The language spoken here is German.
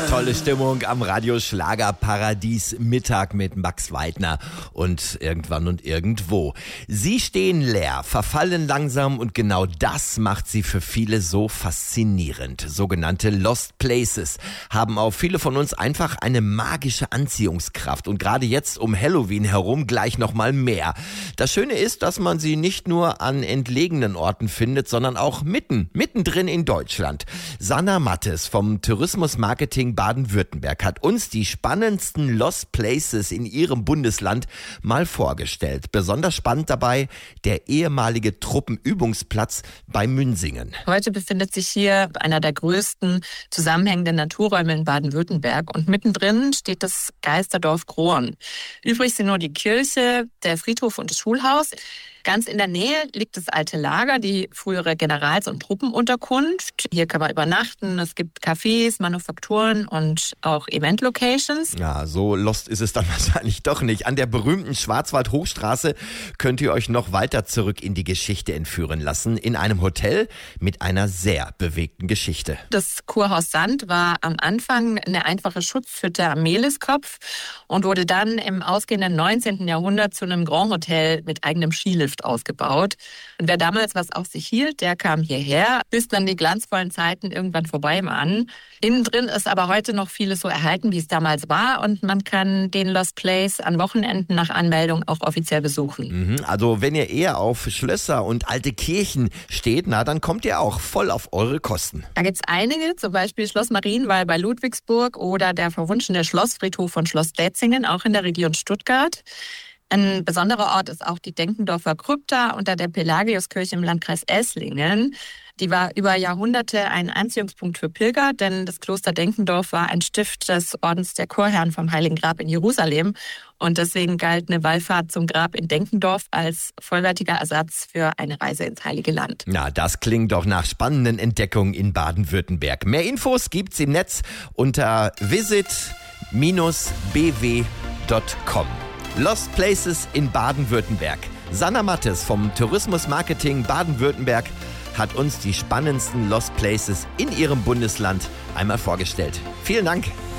Tolle Stimmung am Radio Schlagerparadies Mittag mit Max Weidner und Irgendwann und Irgendwo. Sie stehen leer, verfallen langsam und genau das macht sie für viele so faszinierend. Sogenannte Lost Places haben auf viele von uns einfach eine magische Anziehungskraft und gerade jetzt um Halloween herum gleich nochmal mehr. Das Schöne ist, dass man sie nicht nur an entlegenen Orten findet, sondern auch mittendrin in Deutschland. Sanna Mattes vom Tourismusmarketing Baden-Württemberg hat uns die spannendsten Lost Places in ihrem Bundesland mal vorgestellt. Besonders spannend dabei der ehemalige Truppenübungsplatz bei Münsingen. Heute befindet sich hier einer der größten zusammenhängenden Naturräume in Baden-Württemberg und mittendrin steht das Geisterdorf Groen. Übrig sind nur die Kirche, der Friedhof und das Schulhaus. Ganz in der Nähe liegt das alte Lager, die frühere Generals- und Truppenunterkunft. Hier kann man übernachten. Es gibt Cafés, Manufakturen und auch Event-Locations. Ja, so lost ist es dann wahrscheinlich doch nicht. An der berühmten Schwarzwald-Hochstraße könnt ihr euch noch weiter zurück in die Geschichte entführen lassen. In einem Hotel mit einer sehr bewegten Geschichte. Das Kurhaus Sand war am Anfang eine einfache Schutzhütte am Mehliskopf und wurde dann im ausgehenden 19. Jahrhundert zu einem Grand Hotel mit eigenem Skilift ausgebaut. Und wer damals was auf sich hielt, der kam hierher, bis dann die glanzvollen Zeiten irgendwann vorbei waren. Innen drin ist aber heute noch vieles so erhalten, wie es damals war und man kann den Lost Place an Wochenenden nach Anmeldung auch offiziell besuchen. Also wenn ihr eher auf Schlösser und alte Kirchen steht, na dann kommt ihr auch voll auf eure Kosten. Da gibt es einige, zum Beispiel Schloss Marienwall bei Ludwigsburg oder der verwunschene Schlossfriedhof von Schloss Detzingen, auch in der Region Stuttgart. Ein besonderer Ort ist auch die Denkendorfer Krypta unter der Pelagiuskirche im Landkreis Esslingen. Die war über Jahrhunderte ein Anziehungspunkt für Pilger, denn das Kloster Denkendorf war ein Stift des Ordens der Chorherren vom Heiligen Grab in Jerusalem. Und deswegen galt eine Wallfahrt zum Grab in Denkendorf als vollwertiger Ersatz für eine Reise ins Heilige Land. Na, das klingt doch nach spannenden Entdeckungen in Baden-Württemberg. Mehr Infos gibt's im Netz unter visit-bw.com. Lost Places in Baden-Württemberg. Sanna Mattes vom Tourismusmarketing Baden-Württemberg hat uns die spannendsten Lost Places in ihrem Bundesland einmal vorgestellt. Vielen Dank.